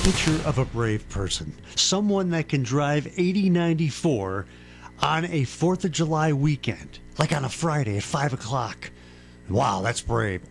picture of a brave person. Someone that can drive 8094 on a 4th of July weekend, like on a Friday at 5 o'clock. Wow, that's brave.